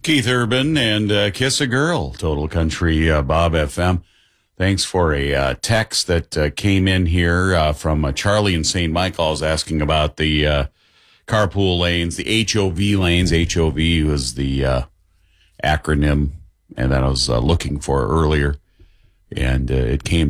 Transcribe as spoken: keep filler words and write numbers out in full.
Keith Urban and uh, Kiss a Girl, Total Country uh, Bob F M. Thanks for a uh, text that uh, came in here uh, from uh, Charlie in Saint Michael's asking about the uh, carpool lanes, the H O V lanes. H O V was the uh, acronym, and that I was uh, looking for earlier, and uh, it came